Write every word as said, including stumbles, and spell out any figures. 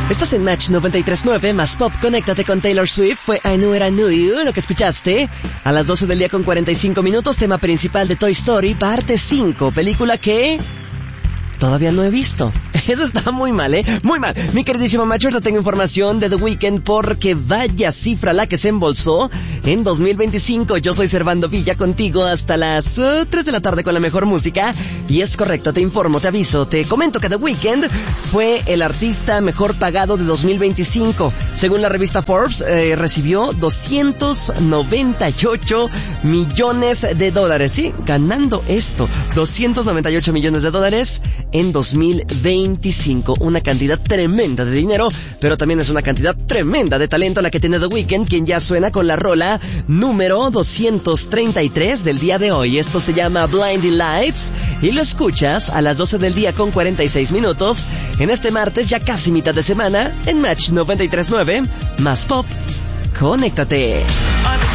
Estás en Match noventa y tres punto nueve, más pop, conéctate con Taylor Swift. Fue I Knew It, I Knew You, lo que escuchaste. A las doce del día con cuarenta y cinco minutos, tema principal de Toy Story, parte cinco, película que todavía no he visto. Eso está muy mal, ¿eh? Muy mal. Mi queridísimo Macho, te tengo información de The Weeknd porque vaya cifra la que se embolsó en dos mil veinticinco. Yo soy Servando Villa, contigo hasta las uh, tres de la tarde con la mejor música. Y es correcto, te informo, te aviso, te comento que The Weeknd fue el artista mejor pagado de dos mil veinticinco. Según la revista Forbes, eh, recibió doscientos noventa y ocho millones de dólares. Sí, ganando esto, doscientos noventa y ocho millones de dólares en dos mil veinticinco. Una cantidad tremenda de dinero, pero también es una cantidad tremenda de talento la que tiene The Weeknd, quien ya suena con la rola número doscientos treinta y tres del día de hoy. Esto se llama Blinding Lights y lo escuchas a las doce del día con cuarenta y seis minutos en este martes, ya casi mitad de semana, en Match noventa y tres punto nueve, más pop. Conéctate.